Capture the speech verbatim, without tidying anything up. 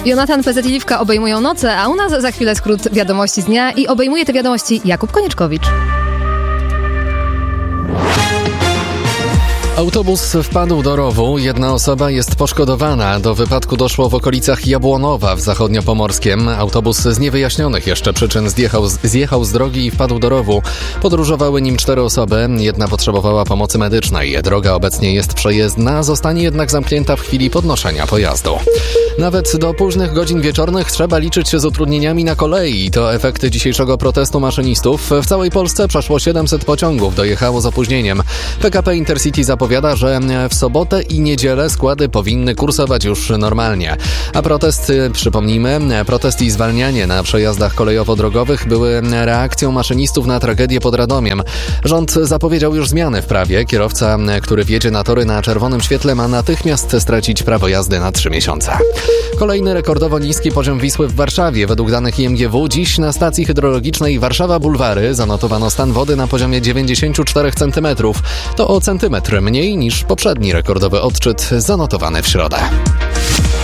Jonatan Pezet-Liwka obejmują noce, a u nas za chwilę skrót wiadomości z dnia i obejmuje te wiadomości Jakub Konieczkowicz. Autobus wpadł do rowu, jedna osoba jest poszkodowana. Do wypadku doszło w okolicach Jabłonowa w Zachodniopomorskiem. Autobus z niewyjaśnionych jeszcze przyczyn zjechał, zjechał z drogi i wpadł do rowu. Podróżowały nim cztery osoby, jedna potrzebowała pomocy medycznej. Droga obecnie jest przejezdna, zostanie jednak zamknięta w chwili podnoszenia pojazdu. Nawet do późnych godzin wieczornych trzeba liczyć się z utrudnieniami na kolei. To efekty dzisiejszego protestu maszynistów. W całej Polsce przeszło siedemset pociągów dojechało z opóźnieniem. P K P Intercity zapowiada, że w sobotę i niedzielę składy powinny kursować już normalnie. A protest, przypomnijmy, protest i zwalnianie na przejazdach kolejowo-drogowych były reakcją maszynistów na tragedię pod Radomiem. Rząd zapowiedział już zmiany w prawie. Kierowca, który wjedzie na tory na czerwonym świetle, ma natychmiast stracić prawo jazdy na trzy miesiące. Kolejny rekordowo niski poziom Wisły w Warszawie. Według danych I M G W dziś na stacji hydrologicznej Warszawa Bulwary zanotowano stan wody na poziomie dziewięćdziesiąt cztery centymetrów. To o centymetr mniej niż poprzedni rekordowy odczyt zanotowany w środę.